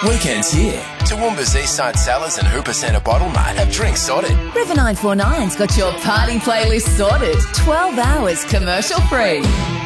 Weekends here. Toowoomba's Eastside Cellars and Hooper Centre Bottle Mart have drinks sorted. River 949's got your party playlist sorted. 12 hours commercial free.